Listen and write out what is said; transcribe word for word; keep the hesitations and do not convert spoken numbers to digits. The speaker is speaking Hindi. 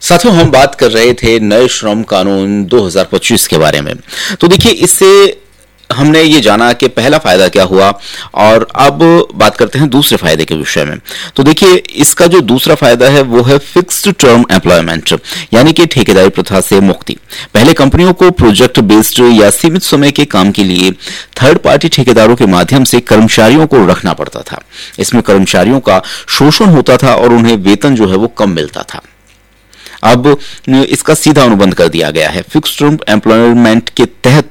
साथियों, हम बात कर रहे थे नए श्रम कानून दो हज़ार पच्चीस के बारे में। तो देखिए, इससे हमने ये जाना कि पहला फायदा क्या हुआ, और अब बात करते हैं दूसरे फायदे के विषय में। तो देखिए, इसका जो दूसरा फायदा है वो है फिक्स्ड टर्म एम्प्लॉयमेंट, यानी कि ठेकेदारी प्रथा से मुक्ति। पहले कंपनियों को प्रोजेक्ट बेस्ड या सीमित समय के काम के लिए थर्ड पार्टी ठेकेदारों के माध्यम से कर्मचारियों को रखना पड़ता था। इसमें कर्मचारियों का शोषण होता था और उन्हें वेतन जो है वो कम मिलता था। अब इसका सीधा अनुबंध कर दिया गया है। फिक्स्ड टर्म एम्प्लॉयमेंट के तहत